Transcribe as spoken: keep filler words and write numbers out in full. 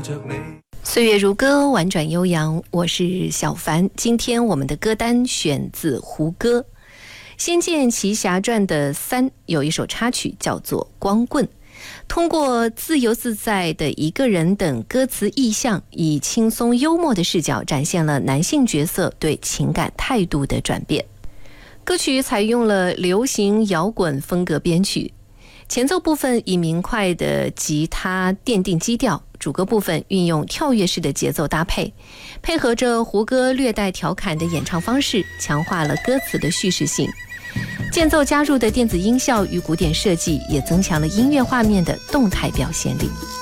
岁月如歌，婉转悠扬，我是小凡。今天我们的歌单选自胡歌，《仙剑奇侠传》的三有一首插曲叫做《光棍》，通过自由自在的一个人等歌词意象，以轻松幽默的视角展现了男性角色对情感态度的转变。歌曲采用了流行摇滚风格编曲，前奏部分以明快的吉他奠定基调，主歌部分运用跳跃式的节奏搭配，配合着胡歌略带调侃的演唱方式，强化了歌词的叙事性。间奏加入的电子音效与古典设计，也增强了音乐画面的动态表现力。